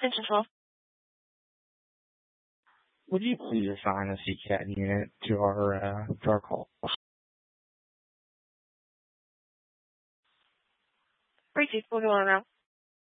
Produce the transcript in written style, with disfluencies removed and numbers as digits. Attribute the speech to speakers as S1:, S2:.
S1: Attention 12.
S2: Would you please assign a CCAT unit to our call?
S1: Receive. We'll go on now.